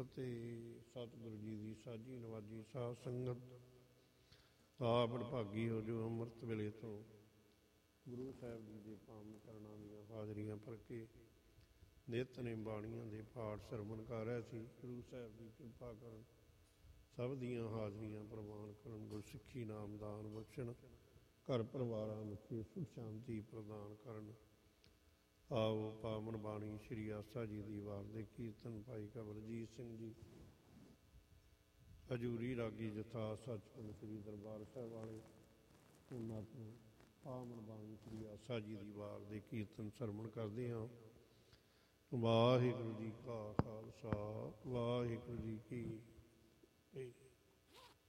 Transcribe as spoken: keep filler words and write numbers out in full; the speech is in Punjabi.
ਫਤਿਹ। ਸਤਿਗੁਰੂ ਜੀ ਦੀ ਸਾਜੀ ਨਵਾਜੀ ਸਾਧ ਸੰਗਤ ਆਪ ਵਡਭਾਗੀ ਹੋ ਜੋ ਅੰਮ੍ਰਿਤ ਵੇਲੇ ਤੋਂ ਗੁਰੂ ਸਾਹਿਬ ਜੀ ਦੇ ਪਾਵਨ ਚਰਨਾਂ ਦੀਆਂ ਹਾਜ਼ਰੀਆਂ ਭਰ ਕੇ ਨਿਤਨੇਮ ਬਾਣੀਆਂ ਦੇ ਪਾਠ ਸਰਵਣ ਕਰ ਰਿਹਾ ਸੀ। ਗੁਰੂ ਸਾਹਿਬ ਦੀ ਕਿਰਪਾ ਕਰਨ, ਸਭ ਦੀਆਂ ਹਾਜ਼ਰੀਆਂ ਪ੍ਰਵਾਨ ਕਰਨ, ਗੁਰਸਿੱਖੀ ਨਾਮਦਾਨ ਬਖਸ਼ਣ, ਘਰ ਪਰਿਵਾਰਾਂ ਵਿੱਚ ਸੁਖ ਸ਼ਾਂਤੀ ਪ੍ਰਦਾਨ ਕਰਨ। ਆਓ ਪਾਵਨ ਬਾਣੀ ਸ਼੍ਰੀ ਆਸਾ ਜੀ ਦੀ ਵਾਰ ਦੇ ਕੀਰਤਨ ਭਾਈ ਕਵਲਜੀਤ ਸਿੰਘ ਜੀ ਹਜ਼ੂਰੀ ਰਾਗੀ ਜਥਾ ਸੱਚਖੰਡ ਸ੍ਰੀ ਦਰਬਾਰ ਸਾਹਿਬ ਵਾਲੇ, ਉਹਨਾਂ ਤੋਂ ਪਾਵਨ ਬਾਣੀ ਸ਼੍ਰੀ ਆਸਾ ਜੀ ਦੀ ਵਾਰ ਦੇ ਕੀਰਤਨ ਸਰਵਣ ਕਰਦੇ ਹਾਂ। ਵਾਹਿਗੁਰੂ ਜੀ ਕਾ ਖਾਲਸਾ, ਵਾਹਿਗੁਰੂ ਜੀ ਕੀ ਫਤਿਹ।